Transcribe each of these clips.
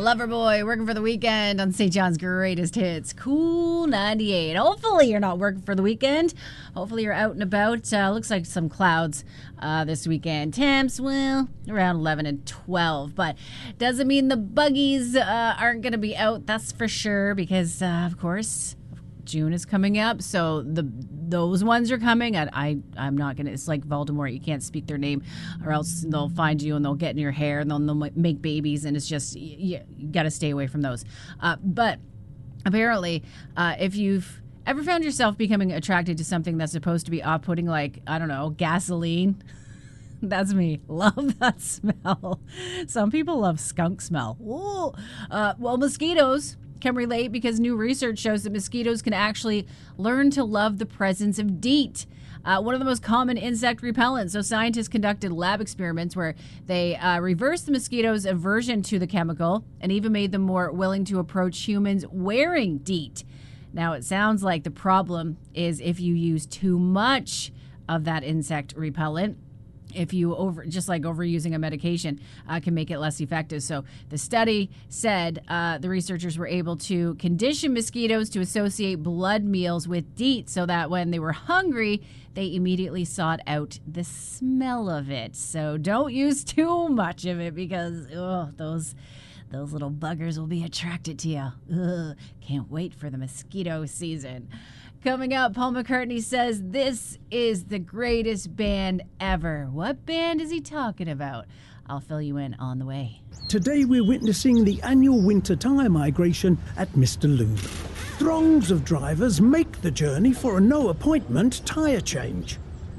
Loverboy working for the weekend on St. John's greatest hits. Cool 98. Hopefully you're not working for the weekend. Hopefully you're out and about. Looks like some clouds this weekend. Temps, well, around 11 and 12. But doesn't mean the buggies aren't going to be out, that's for sure. Because, of course, June is coming up, so those ones are coming. I'm not gonna. It's like Voldemort. You can't speak their name, or else they'll find you and they'll get in your hair and they'll make babies, and it's just you got to stay away from those. But apparently, if you've ever found yourself becoming attracted to something that's supposed to be off-putting, like I don't know, gasoline. That's me. Love that smell. Some people love skunk smell. Ooh. Well, mosquitoes can relate because new research shows that mosquitoes can actually learn to love the presence of DEET, one of the most common insect repellents. So scientists conducted lab experiments where they reversed the mosquitoes' aversion to the chemical and even made them more willing to approach humans wearing DEET. Now, it sounds like the problem is if you use too much of that insect repellent. If you overusing a medication can make it less effective. So the study said the researchers were able to condition mosquitoes to associate blood meals with DEET so that when they were hungry, they immediately sought out the smell of it. So don't use too much of it because those little buggers will be attracted to you. Can't wait for the mosquito season. Coming up, Paul McCartney says this is the greatest band ever. What band is he talking about? I'll fill you in on the way. Today we're witnessing the annual winter tyre migration at Mr. Lube. Throngs of drivers make the journey for a no-appointment tyre change.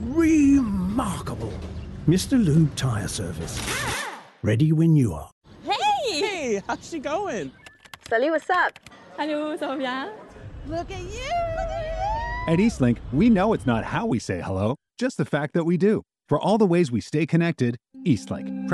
Remarkable. Mr. Lube Tyre Service. Ready when you are. Hey, how's she going? Salut, what's up? Hello, ça va bien? Look at you! At Eastlink, we know it's not how we say hello, just the fact that we do. For all the ways we stay connected, Eastlink.